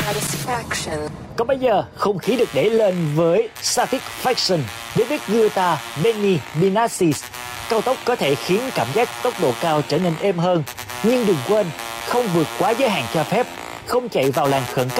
Còn bây giờ, không khí được đẩy lên với Satisfaction đến với guitar Benny Benassis. Cao tốc có thể khiến cảm giác tốc độ cao trở nên êm hơn, nhưng đừng quên không vượt quá giới hạn cho phép, không chạy vào làn khẩn cấp